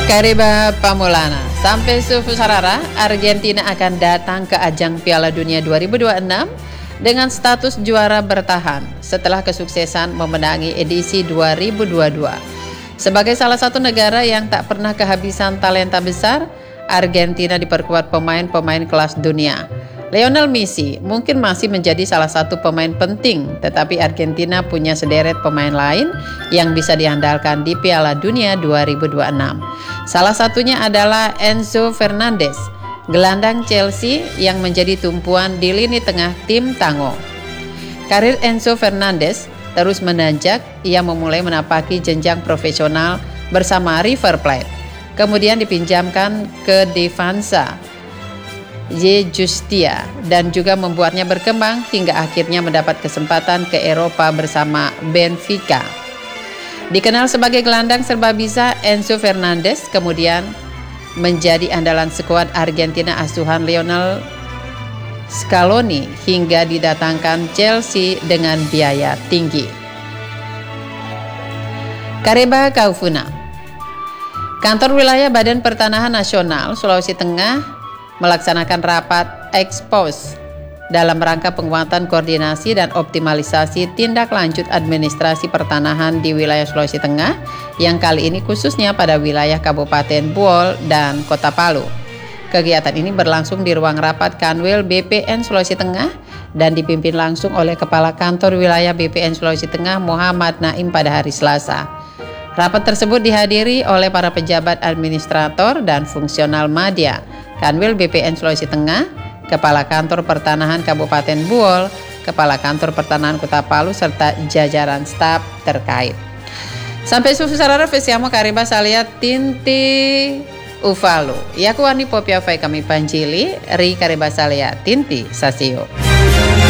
Kariba Pamulana, sampai Sufu Sarara, Argentina akan datang ke ajang Piala Dunia 2026 dengan status juara bertahan setelah kesuksesan memenangi edisi 2022. Sebagai salah satu negara yang tak pernah kehabisan talenta besar, Argentina diperkuat pemain-pemain kelas dunia. Lionel Messi mungkin masih menjadi salah satu pemain penting, tetapi Argentina punya sederet pemain lain yang bisa diandalkan di Piala Dunia 2026. Salah satunya adalah Enzo Fernandez, gelandang Chelsea yang menjadi tumpuan di lini tengah tim Tango. Karir Enzo Fernandez terus menanjak, ia memulai menapaki jenjang profesional bersama River Plate, kemudian dipinjamkan ke Defensa Justicia dan juga membuatnya berkembang hingga akhirnya mendapat kesempatan ke Eropa bersama Benfica. Dikenal sebagai gelandang serba bisa, Enzo Fernandez kemudian menjadi andalan skuad Argentina asuhan Lionel Scaloni hingga didatangkan Chelsea dengan biaya tinggi. Kariba Kaufuna, Kantor Wilayah Badan Pertanahan Nasional Sulawesi Tengah melaksanakan rapat ekspos dalam rangka penguatan koordinasi dan optimalisasi tindak lanjut administrasi pertanahan di wilayah Sulawesi Tengah yang kali ini khususnya pada wilayah Kabupaten Buol dan Kota Palu. Kegiatan ini berlangsung di ruang rapat Kanwil BPN Sulawesi Tengah dan dipimpin langsung oleh Kepala Kantor Wilayah BPN Sulawesi Tengah Muhammad Naim pada hari Selasa. Rapat tersebut dihadiri oleh para pejabat administrator dan fungsional madya Kanwil BPN Sulawesi Tengah, Kepala Kantor Pertanahan Kabupaten Buol, Kepala Kantor Pertanahan Kota Palu, serta jajaran staf terkait. Sampai susu sarara fesiamo kariba salia tinti ufalo. Yaku wani popia fai kami panjili, ri kariba salia tinti sasio.